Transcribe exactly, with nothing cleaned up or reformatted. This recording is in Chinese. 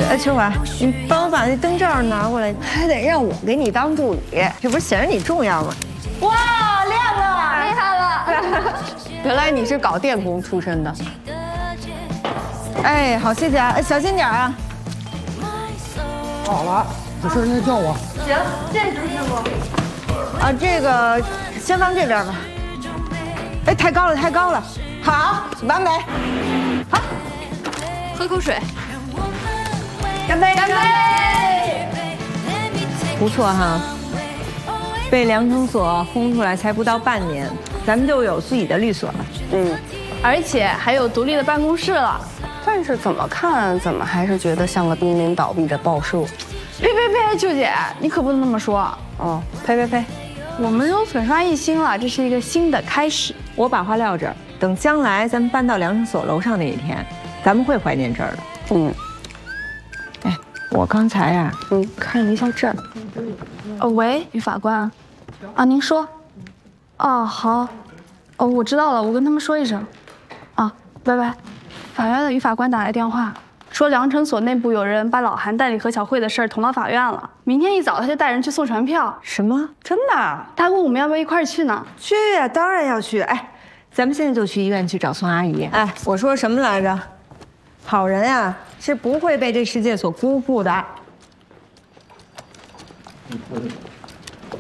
哎，秋华，你帮我把那灯罩拿过来，还得让我给你当助理，这不是显得你重要吗？哇，亮了， 厉害了！ 原来你是搞电工出身的。 哎，好，谢谢啊，哎，小心点啊。 好了，有事您叫我。 行，谢谢朱师傅。 啊，这个先放这边吧。哎，太高了，太高了。好，完美。好， 喝口水。 干杯！ 干杯！ 不错哈，被量程所轰出来才不到半年，咱们就有自己的律所了。 嗯， 而且还有独立的办公室了。 但是怎么看怎么还是觉得像个濒临倒闭的报社。 呸呸呸，舅姐，你可不能那么说。 哦，呸呸呸， 我们都粉刷一新了，这是一个新的开始。 我把话撂这儿，等将来咱们搬到量程所楼上那一天，咱们会怀念这儿的。 嗯， 哎，我刚才啊，嗯，看了一下这儿。 呃，喂，于法官，啊，您说。哦，好。哦，我知道了，我跟他们说一声。啊，拜拜。法院的于法官打来电话，说量程所内部有人把老韩代理何小慧的事儿捅到法院了。明天一早他就带人去送传票。 什么？真的？ 他问我们要不要一块儿去呢？ 去呀、啊，当然要去。哎，咱们现在就去医院去找宋阿姨。哎，我说什么来着？好人呀、啊，是不会被这世界所辜负的。